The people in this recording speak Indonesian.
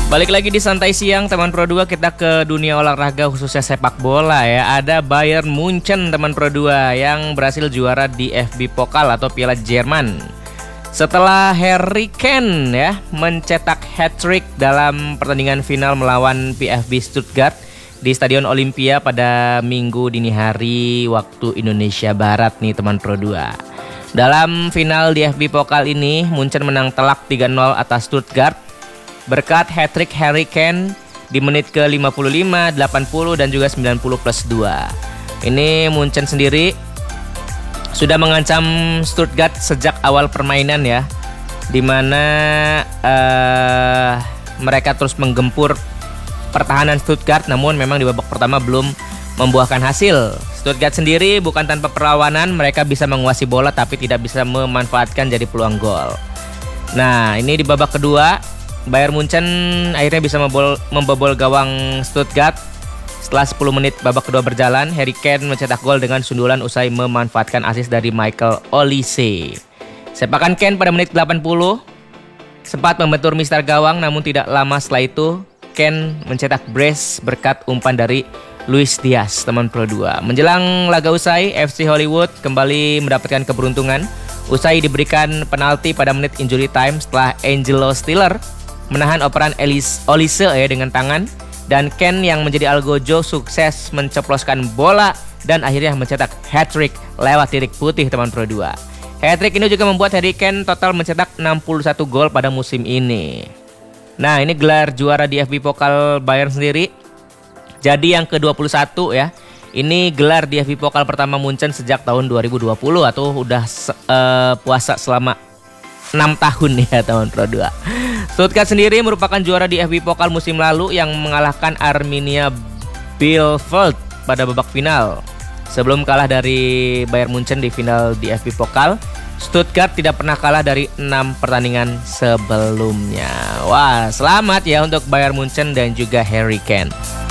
Balik lagi di Santai Siang teman Pro 2, kita ke dunia olahraga khususnya sepak bola ya. Ada Bayern Munchen teman Pro 2 yang berhasil juara di DFB Pokal atau Piala Jerman. Setelah Harry Kane ya mencetak hat-trick dalam pertandingan final melawan VfB Stuttgart di Stadion Olympia pada Minggu dini hari waktu Indonesia Barat nih teman Pro 2. Dalam final DFB Pokal ini Munchen menang telak 3-0 atas Stuttgart berkat hat-trick Harry Kane di menit ke 55, 80 dan juga 90 plus 2. Ini Munchen sendiri sudah mengancam Stuttgart sejak awal permainan ya, dimana mereka terus menggempur pertahanan Stuttgart, namun memang di babak pertama belum membuahkan hasil. Stuttgart sendiri bukan tanpa perlawanan, mereka bisa menguasai bola tapi tidak bisa memanfaatkan jadi peluang gol. Nah, ini di babak kedua Bayern Munchen akhirnya bisa membobol gawang Stuttgart. Setelah 10 menit babak kedua berjalan, Harry Kane mencetak gol dengan sundulan usai memanfaatkan assist dari Michael Olise. Sepakan Kane pada menit 80 sempat membentur mister gawang, namun tidak lama setelah itu Kane mencetak brace berkat umpan dari Luis Diaz teman Pro 2. Menjelang laga usai, FC Hollywood kembali mendapatkan keberuntungan usai diberikan penalti pada menit injury time setelah Angelo Stiller menahan operan Olise dengan tangan, dan Kane yang menjadi algojo sukses menceploskan bola dan akhirnya mencetak hat-trick lewat titik putih teman Pro 2. Hat-trick ini juga membuat Harry Kane total mencetak 61 gol pada musim ini. Nah, ini gelar juara di DFB Pokal Bayern sendiri jadi yang ke-21 ya. Ini gelar di DFB Pokal pertama Munchen sejak tahun 2020 atau udah puasa selama 6 tahun ya teman Pro 2. Stuttgart sendiri merupakan juara di DFB Pokal musim lalu yang mengalahkan Arminia Bielefeld pada babak final. Sebelum kalah dari Bayern Munchen di final di DFB Pokal, Stuttgart tidak pernah kalah dari 6 pertandingan sebelumnya. Wah, selamat ya untuk Bayern Munchen dan juga Harry Kane.